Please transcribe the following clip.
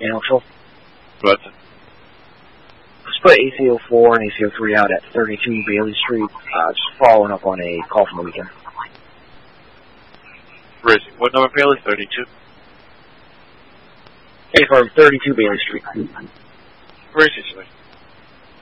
Analytical. But Let's put ACO4 and ACO3 out at 32 Bailey Street, just following up on a call from the weekend. where is it? What number, Bailey? 32? Hey, from 32 Bailey Street. Where is it,